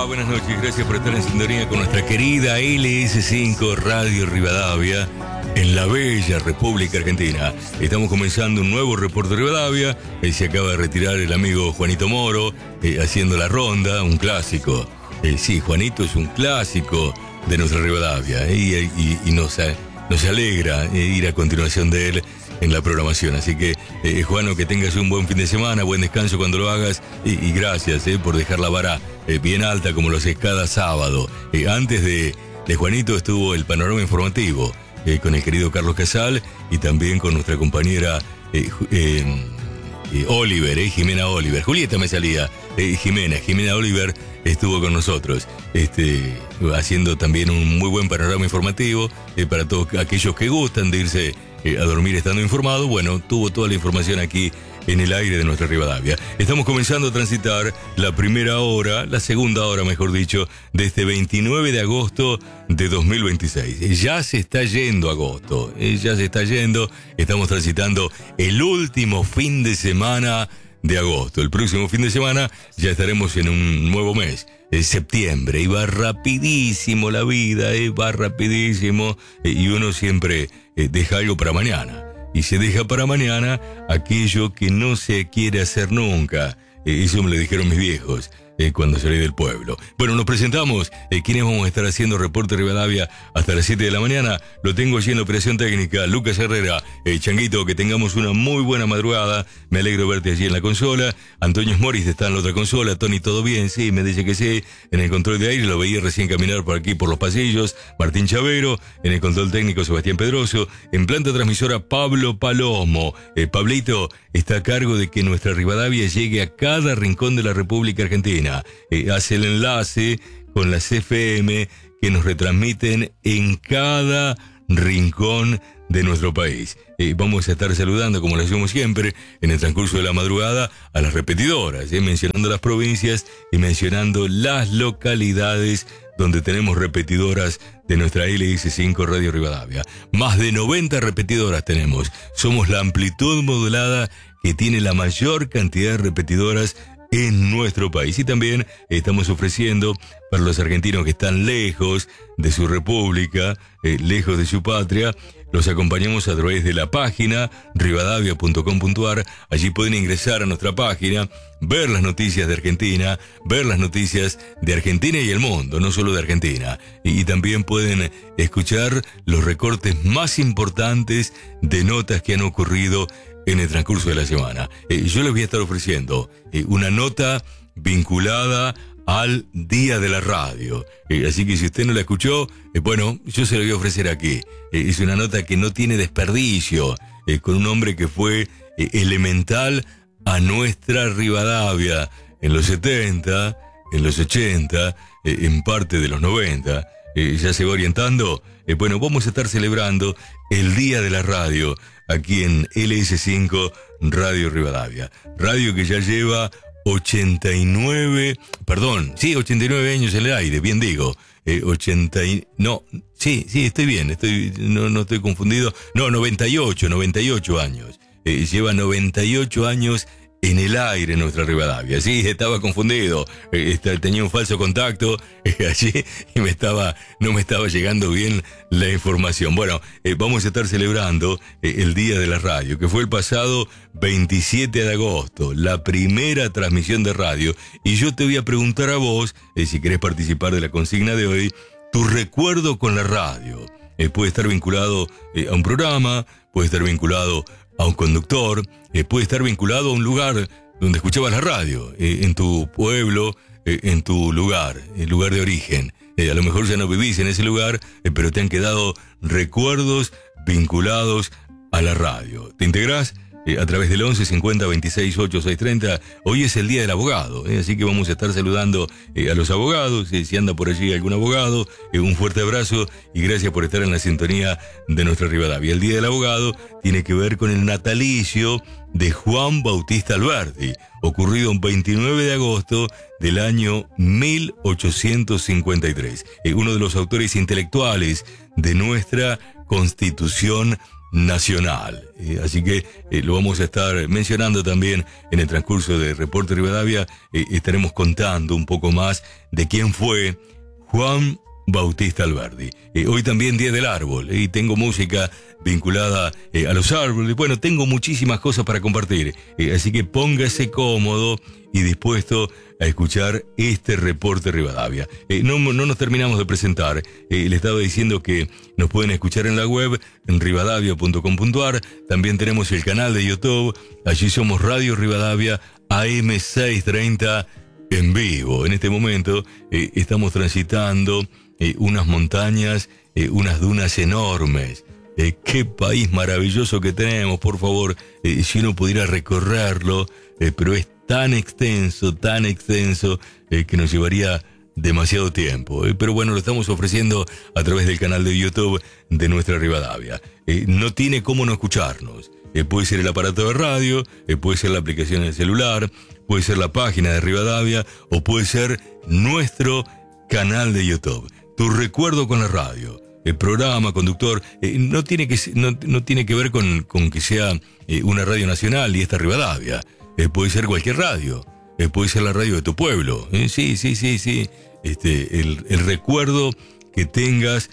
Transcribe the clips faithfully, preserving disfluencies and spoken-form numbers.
va? Buenas noches, gracias por estar en sintonía con nuestra querida L S cinco Radio Rivadavia en la bella República Argentina. Estamos comenzando un nuevo reporte de Rivadavia. Eh, se acaba de retirar el amigo Juanito Moro, eh, haciendo la ronda, un clásico. Eh, sí, Juanito es un clásico de nuestra Rivadavia, eh, y, y, y nos, nos alegra eh, ir a continuación de él en la programación. Así que, eh, Juano, que tengas un buen fin de semana, buen descanso cuando lo hagas, y, y gracias eh, por dejar la vara eh, bien alta como lo haces cada sábado. Eh, antes de, de Juanito estuvo el panorama informativo eh, con el querido Carlos Casal y también con nuestra compañera eh, eh, eh, Oliver, eh, Jimena Oliver. Julieta me salía, eh, Jimena, Jimena Oliver estuvo con nosotros, este, haciendo también un muy buen panorama informativo eh, para todos aquellos que gustan de irse Eh, a dormir estando informado. Bueno, tuvo toda la información aquí en el aire de nuestra Rivadavia. Estamos comenzando a transitar la primera hora, la segunda hora, mejor dicho, de este veintinueve de agosto de dos mil veintiséis. Ya se está yendo agosto, eh, ya se está yendo. Estamos transitando el último fin de semana de agosto. El próximo fin de semana ya estaremos en un nuevo mes, en septiembre, y va rapidísimo la vida, eh, va rapidísimo, eh, y uno siempre eh, deja algo para mañana, y se deja para mañana aquello que no se quiere hacer nunca. Eh, eso me lo dijeron mis viejos eh, cuando salí del pueblo. Bueno, nos presentamos, eh, quienes vamos a estar haciendo Reporte Rivadavia hasta las siete de la mañana. Lo tengo allí en la operación técnica, Lucas Herrera. eh, Changuito, que tengamos una muy buena madrugada. Me alegro verte allí en la consola. Antonio Morris está en la otra consola. Tony, ¿todo bien? Sí, me dice que sí. En el control de aire, lo veía recién caminar por aquí por los pasillos, Martín Chavero. En el control técnico, Sebastián Pedroso. En planta transmisora, Pablo Palomo. eh, Pablito está a cargo de que nuestra Rivadavia llegue a cada rincón de la República Argentina. Eh, hace el enlace con las F M que nos retransmiten en cada rincón de nuestro país. Eh, vamos a estar saludando, como lo hacemos siempre, en el transcurso de la madrugada, a las repetidoras, eh, mencionando las provincias y mencionando las localidades donde tenemos repetidoras de nuestra L S cinco Radio Rivadavia. Más de noventa repetidoras tenemos. Somos la amplitud modulada que tiene la mayor cantidad de repetidoras en nuestro país. Y también estamos ofreciendo para los argentinos que están lejos de su república, eh, lejos de su patria, los acompañamos a través de la página rivadavia punto com punto a r. Allí pueden ingresar a nuestra página, ver las noticias de Argentina, ver las noticias de Argentina y el mundo, no solo de Argentina. Y, y también pueden escuchar los recortes más importantes de notas que han ocurrido en el transcurso de la semana. Eh, yo les voy a estar ofreciendo eh, una nota vinculada al Día de la Radio. Eh, así que si usted no la escuchó, eh, bueno, yo se la voy a ofrecer aquí. Eh, es una nota que no tiene desperdicio, eh, con un hombre que fue eh, elemental a nuestra Rivadavia en los setenta, en los ochenta, eh, en parte de los noventa. Eh, ya se va orientando. Eh, bueno, vamos a estar celebrando el Día de la Radio aquí en L S cinco Radio Rivadavia. Radio que ya lleva ochenta y nueve, perdón, sí, ochenta y nueve años en el aire, bien digo. Eh, ochenta y, no, sí, sí, estoy bien, estoy, no, no estoy confundido. No, noventa y ocho, noventa y ocho años. Eh, lleva noventa y ocho años en el aire nuestra Rivadavia. Sí, estaba confundido, eh, tenía un falso contacto eh, allí y me estaba, no me estaba llegando bien la información. Bueno, eh, vamos a estar celebrando eh, el Día de la Radio, que fue el pasado veintisiete de agosto, la primera transmisión de radio. Y yo te voy a preguntar a vos, eh, si querés participar de la consigna de hoy, tu recuerdo con la radio. Eh, puede estar vinculado eh, a un programa, puede estar vinculado a un conductor, eh, puede estar vinculado a un lugar donde escuchabas la radio, eh, en tu pueblo, eh, en tu lugar, el lugar de origen. Eh, a lo mejor ya no vivís en ese lugar, eh, pero te han quedado recuerdos vinculados a la radio. ¿Te integrás? Eh, a través del once cincuenta veintiséis ocho seis treinta. Hoy es el Día del Abogado, eh, así que vamos a estar saludando eh, a los abogados. Eh, si anda por allí algún abogado, eh, un fuerte abrazo y gracias por estar en la sintonía de nuestra Rivadavia. El Día del Abogado tiene que ver con el natalicio de Juan Bautista Alberti, ocurrido un veintinueve de agosto del año mil ochocientos cincuenta y tres. Eh, uno de los autores intelectuales de nuestra Constitución nacional. Eh, así que eh, lo vamos a estar mencionando también en el transcurso de Reporte Rivadavia. Eh, estaremos contando un poco más de quién fue Juan Bautista Alberdi. Eh, hoy también Día del Árbol, eh, y tengo música vinculada eh, a los árboles. Bueno, tengo muchísimas cosas para compartir, eh, así que póngase cómodo y dispuesto a escuchar este Reporte Rivadavia. Eh, no, no nos terminamos de presentar. Eh, le estaba diciendo que nos pueden escuchar en la web, en rivadavia punto com punto a r. También tenemos el canal de YouTube. Allí somos Radio Rivadavia A M seiscientos treinta en vivo. En este momento eh, estamos transitando eh, unas montañas, eh, unas dunas enormes. Eh, qué país maravilloso que tenemos, por favor. Eh, si uno pudiera recorrerlo, eh, pero es tan extenso, tan extenso, eh, que nos llevaría demasiado tiempo. Eh, pero bueno, lo estamos ofreciendo a través del canal de YouTube de Nuestra Rivadavia. Eh, no tiene cómo no escucharnos. Eh, puede ser el aparato de radio, eh, puede ser la aplicación del celular, puede ser la página de Rivadavia, o puede ser nuestro canal de YouTube. Tu recuerdo con la radio. El programa, conductor, eh, no tiene que no, no tiene que ver con, con que sea eh, una radio nacional y esta Rivadavia. Eh, puede ser cualquier radio. Eh, puede ser la radio de tu pueblo. Eh, sí, sí, sí, sí. Este, el, el recuerdo que tengas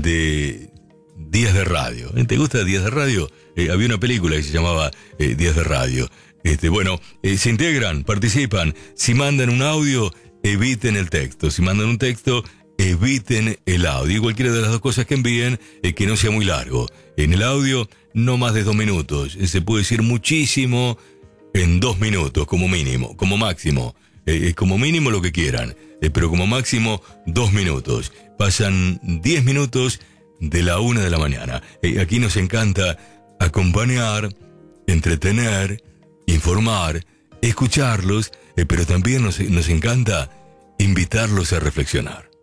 de Días de Radio. ¿Eh? ¿Te gusta Días de Radio? Eh, había una película que se llamaba eh, Días de Radio. Este, bueno, eh, se integran, participan. Si mandan un audio, eviten el texto. Si mandan un texto, eviten el audio. Y cualquiera de las dos cosas que envíen, eh, que no sea muy largo. En el audio, no más de dos minutos. Eh, se puede decir muchísimo en dos minutos, como mínimo, como máximo. Eh, como mínimo lo que quieran, eh, pero como máximo dos minutos. Pasan diez minutos de la una de la mañana. Eh, aquí nos encanta acompañar, entretener, informar, escucharlos, eh, pero también nos, nos encanta invitarlos a reflexionar.